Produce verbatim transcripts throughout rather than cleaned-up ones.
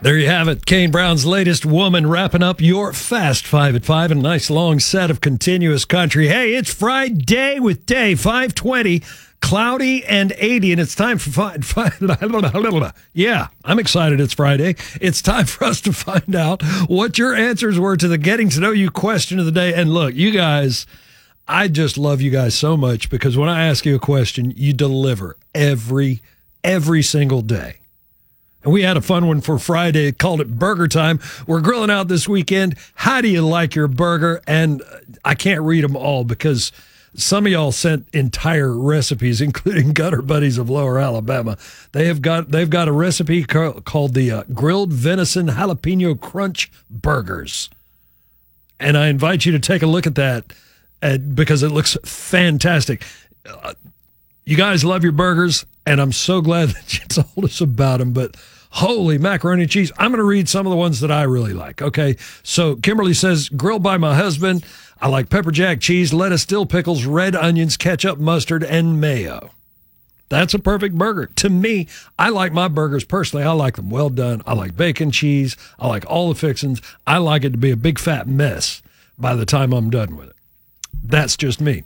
There you have it. Kane Brown's latest woman wrapping up your Fast Five at Five, and a nice long set of continuous country. Hey, it's Friday with Day five twenty, cloudy and eighty, and it's time for five. five yeah, I'm excited. It's Friday. It's time for us to find out what your answers were to the Getting to Know You question of the day. And look, you guys, I just love you guys so much because when I ask you a question, you deliver every every single day. And we had a fun one for Friday, called it Burger Time. We're grilling out this weekend. How do you like your burger? And I can't read them all because some of y'all sent entire recipes, including Gutter Buddies of Lower Alabama. They have got they've got a recipe called the uh, Grilled Venison Jalapeno Crunch Burgers. And I invite you to take a look at that uh, because it looks fantastic. Uh, you guys love your burgers, and I'm so glad that you told us about them, but holy macaroni and cheese. I'm going to read some of the ones that I really like. Okay, so Kimberly says, grilled by my husband. I like pepper jack cheese, lettuce, dill pickles, red onions, ketchup, mustard, and mayo. That's a perfect burger. To me, I like my burgers personally. I like them well done. I like bacon, cheese. I like all the fixings. I like it to be a big fat mess by the time I'm done with it. That's just me.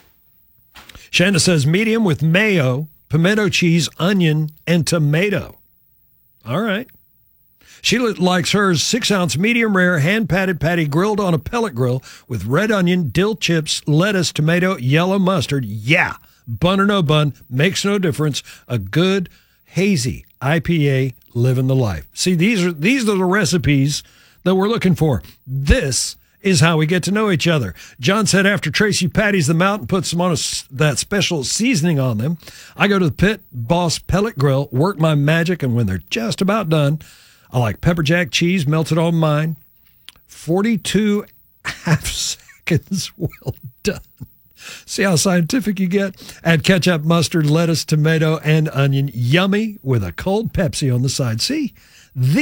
Shanda says medium with mayo, pimento cheese, onion, and tomato. All right. She likes hers six-ounce medium rare, hand-patted patty grilled on a pellet grill with red onion, dill chips, lettuce, tomato, yellow mustard. Yeah, bun or no bun, makes no difference. A good, hazy I P A living the life. See, these are these are the recipes that we're looking for. This is how we get to know each other. John said after Tracy patties them out and puts them on a, that special seasoning on them, I go to the Pit Boss pellet grill, work my magic, and when they're just about done, I like pepper jack cheese melted on mine. forty-two half seconds, well done. See how scientific you get? Add ketchup, mustard, lettuce, tomato, and onion. Yummy with a cold Pepsi on the side. See?